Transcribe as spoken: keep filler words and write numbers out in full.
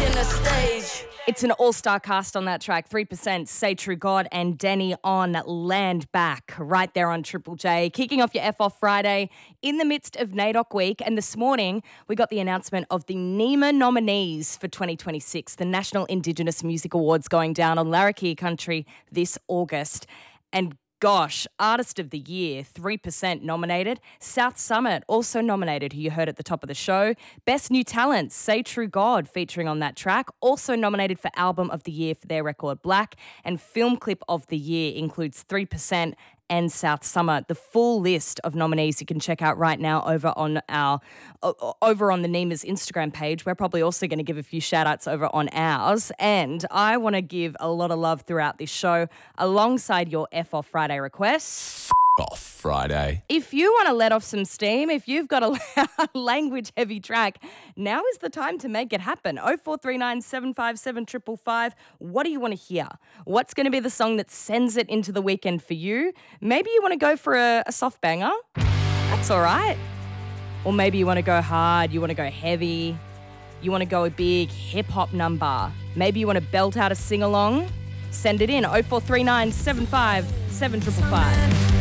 the stage. It's an all-star cast on that track. three percent, Say True God, and Denny on Land Back right there on Triple J. Kicking off your F Off Friday in the midst of NAIDOC week. And this morning, we got the announcement of the NEMA nominees for twenty twenty-six, the National Indigenous Music Awards going down on Larrakia Country this August. And gosh, Artist of the Year, three percent nominated. South Summit also nominated, who you heard at the top of the show. Best New Talent, Say True God, featuring on that track. Also nominated for Album of the Year for their record Black. And Film Clip of the Year includes three percent and South Summit. The full list of nominees you can check out right now over on our over on the NEMA's Instagram page. We're probably also going to give a few shout outs over on ours. And I want to give a lot of love throughout this show alongside your F Off Friday requests. Off Friday. If you want to let off some steam, if you've got a language-heavy track, now is the time to make it happen. oh four three nine, seven five seven, five five five. What do you want to hear? What's going to be the song that sends it into the weekend for you? Maybe you want to go for a, a soft banger. That's all right. Or maybe you want to go hard, you want to go heavy, you want to go a big hip-hop number. Maybe you want to belt out a sing-along. Send it in, oh four three nine, seven five seven, five five five.